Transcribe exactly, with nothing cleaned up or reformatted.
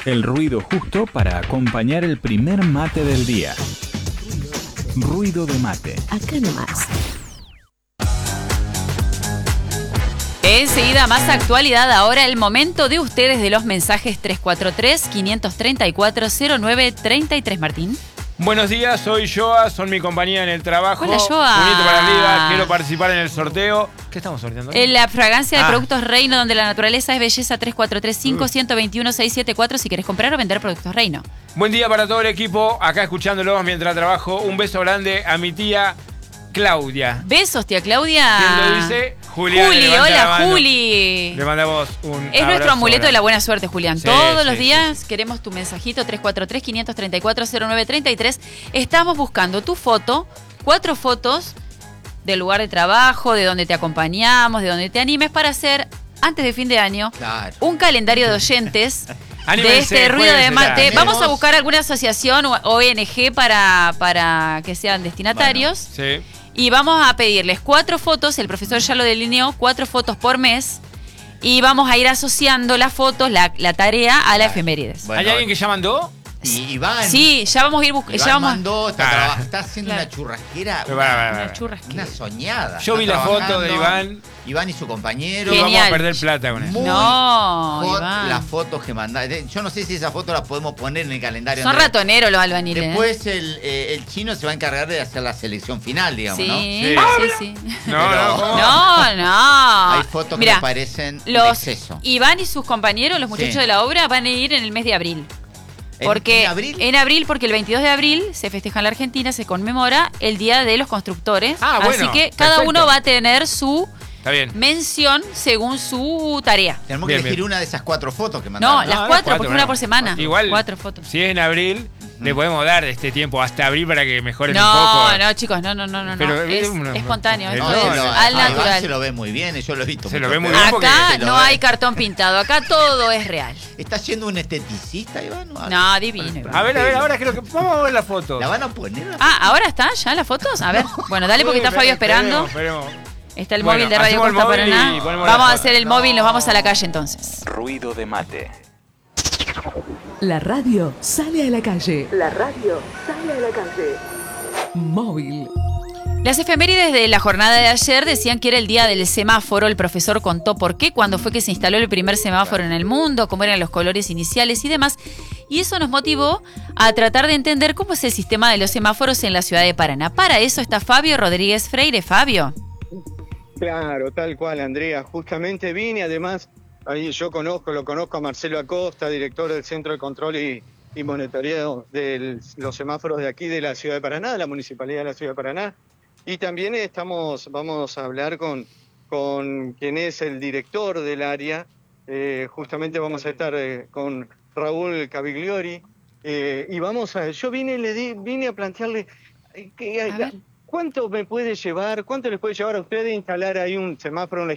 El ruido justo para acompañar el primer mate del día. Ruido de mate. Acá nomás. Enseguida, más actualidad. Ahora el momento de ustedes de los mensajes tres cuatro tres, quinientos treinta y cuatro, cero nueve treinta y tres. Martín. Buenos días, soy Joa, son mi compañía en el trabajo. Hola, Joa. Puñito para arriba, quiero participar en el sorteo. ¿Qué estamos sorteando? En la fragancia de Ah. Productos Reino, donde la naturaleza es belleza. Tres cuatro tres cinco, uno dos uno, seis siete cuatro si querés comprar o vender Productos Reino. Buen día para todo el equipo, acá escuchándolos mientras trabajo. Un beso grande a mi tía Claudia. Besos, tía Claudia. ¿Quién lo dice? Julián. Juli, levanta la hola mano. Juli. Le mandamos un Es nuestro amuleto de la buena suerte, Julián. Sí, Todos sí, los sí, días sí. queremos tu mensajito, tres cuatro tres, quinientos treinta y cuatro, cero nueve treinta y tres. Estamos buscando tu foto, cuatro fotos del lugar de trabajo, de donde te acompañamos, de donde te animes para hacer, antes de fin de año, Claro. un calendario de oyentes de Anímense, este ruido de jueguense mate. ya. Vamos a Tenemos- buscar alguna asociación o O N G para, para que sean destinatarios. Sí. Y vamos a pedirles cuatro fotos, el profesor ya lo delineó, cuatro fotos por mes. Y vamos a ir asociando las fotos, la, la tarea, a la efemérides. Bueno, ¿Hay alguien que ya mandó? Y Iván. Sí, ya vamos a ir buscando. Iván Ya vamos. mandó, está, Ah. traba- está haciendo Claro. una churrasquera. Pero Una, para, para, para. Una churrasquera. una soñada. Yo Está vi la foto trabajando. de Iván. Iván y su compañero. Y vamos Genial. a perder plata con eso. Muy No, hot Iván. las fotos que mandaron. Yo no sé si esas fotos las podemos poner en el calendario. Son Andrés. ratoneros los albaniles. ¿eh? Después el, eh, el chino se va a encargar de hacer la selección final, digamos, Sí, ¿no? sí, sí. No, Pero- no, ¿cómo? No, no. Hay fotos que Mirá, me parecen de los exceso. Iván y sus compañeros, los muchachos Sí. de la obra, van a ir en el mes de abril. ¿En- Porque en abril? en abril, porque el veintidós de abril se festeja en la Argentina, se conmemora el Día de los Constructores. Ah, bueno, Así que cada perfecto. uno va a tener su Está bien. mención según su tarea. Tenemos Bien, que elegir bien. una de esas cuatro fotos que No, mandaron. las no, cuatro, cuatro, porque no. una por semana. Igual, Cuatro fotos. si es en abril, le podemos dar este tiempo hasta abril para que mejoren un No, poco. no, chicos, no, no, no, no. Pero, no. eh, Es uno- espontáneo, No, esto No, es se lo- al a Iván natural. se lo ve muy bien, yo lo he visto. Se mucho, lo ve muy pero- bien porque Acá se lo no ve. hay cartón pintado, acá todo es real. ¿Está siendo un esteticista, Iván? o algo? No, divino. Iván. A ver, a ver, ahora creo que. Vamos a ver la foto. ¿La van a poner? Ah, ¿ahora está ya las fotos? A ver, bueno, dale porque está Fabio esperando. Esperemos, esperemos. Está el Bueno, móvil de Radio hacemos el Costa móvil Paraná. y ponemos la Vamos a foto. hacer el móvil, nos vamos a la calle entonces. Ruido de mate. La radio sale a la calle. La radio sale a la calle. Móvil. Las efemérides de la jornada de ayer decían que era el día del semáforo. El profesor contó por qué, cuándo fue que se instaló el primer semáforo en el mundo, cómo eran los colores iniciales y demás. Y eso nos motivó a tratar de entender cómo es el sistema de los semáforos en la ciudad de Paraná. Para eso está Fabio Rodríguez Freire. Fabio. Claro, tal cual, Andrea. Justamente vine, además, ahí yo conozco, lo conozco a Marcelo Acosta, director del Centro de Control y, y Monitoreo de los semáforos de aquí de la ciudad de Paraná, de la Municipalidad de la ciudad de Paraná. Y también estamos, vamos a hablar con, con quien es el director del área. Eh, justamente vamos a estar eh, con Raúl Cavigliori. Eh, y vamos a, yo vine, le di, vine a plantearle eh, que, A ver. ¿cuánto me puede llevar, cuánto les puede llevar a ustedes instalar ahí un semáforo en la